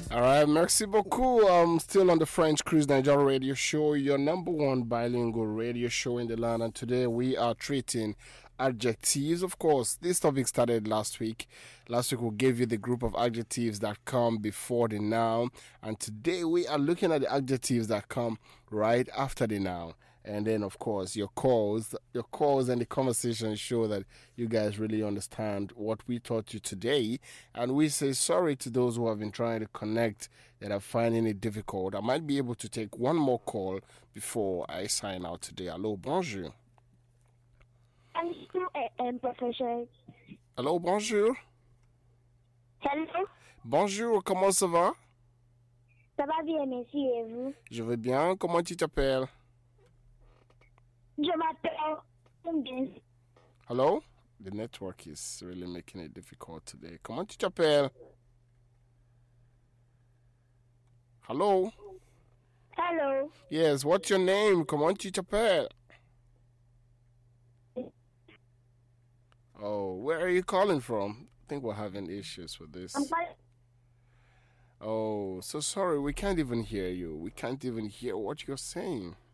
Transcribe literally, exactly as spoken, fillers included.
All right, merci beaucoup. I'm still on the French Cruise Nigeria radio show, your number one bilingual radio show in the land. And today we are treating adjectives. Of course, this topic started last week. Last week we gave you the group of adjectives that come before the noun. And today we are looking at the adjectives that come right after the noun. And then, of course, your calls, your calls and the conversation show that you guys really understand what we taught you today. And we say sorry to those who have been trying to connect that are finding it difficult. I might be able to take one more call before I sign out today. Hello, bonjour. Professeur. Hello, bonjour. Hello. Bonjour, comment ça va? Ça va bien, merci, et vous? Je vais bien. Comment tu t'appelles? Je m'appelle. Hello? The network is really making it difficult today. Comment tu t'appelles? Hello? Hello. Yes, what's your name? Comment tu t'appelles? Oh, where are you calling from? I think we're having issues with this. I'm calling. Oh, so sorry. We can't even hear you. We can't even hear what you're saying.